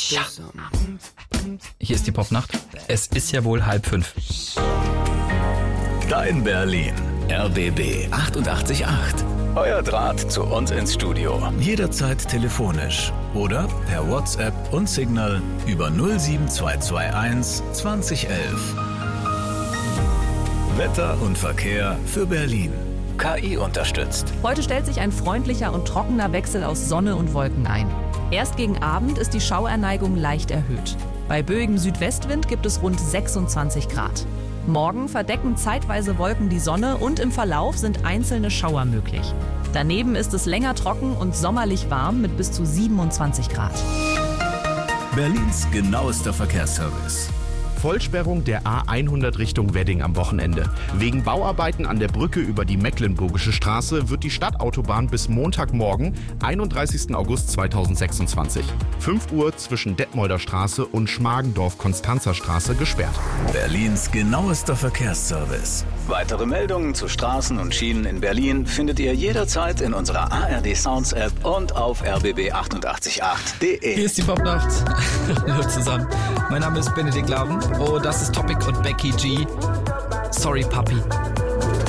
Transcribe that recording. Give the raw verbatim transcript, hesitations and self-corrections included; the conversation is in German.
Ja. Hier ist die Popnacht. Es ist ja wohl halb fünf. Dein Berlin. R B B achtundachtzig Komma acht. Euer Draht zu uns ins Studio. Jederzeit telefonisch oder per WhatsApp und Signal über null sieben zwei zwei eins zwanzig elf. Wetter und Verkehr für Berlin. K I unterstützt. Heute stellt sich ein freundlicher und trockener Wechsel aus Sonne und Wolken ein. Erst gegen Abend ist die Schauerneigung leicht erhöht. Bei böigem Südwestwind gibt es rund sechsundzwanzig Grad. Morgen verdecken zeitweise Wolken die Sonne und im Verlauf sind einzelne Schauer möglich. Daneben ist es länger trocken und sommerlich warm mit bis zu siebenundzwanzig Grad. Berlins genauester Verkehrsservice. Vollsperrung der A hundert Richtung Wedding am Wochenende. Wegen Bauarbeiten an der Brücke über die Mecklenburgische Straße wird die Stadtautobahn bis Montagmorgen, einunddreißigsten August zweitausendsechsundzwanzig, fünf Uhr zwischen Detmolder Straße und Schmargendorf-Konstanzer Straße gesperrt. Berlins genauester Verkehrsservice. Weitere Meldungen zu Straßen und Schienen in Berlin findet ihr jederzeit in unserer A R D Sounds App und auf r b b achtundachtzig Komma acht punkt de. Hier ist die Popnacht. Hallo zusammen. Mein Name ist Benedikt Laven. Oh, das ist Topic und Becky G. Sorry, Papi.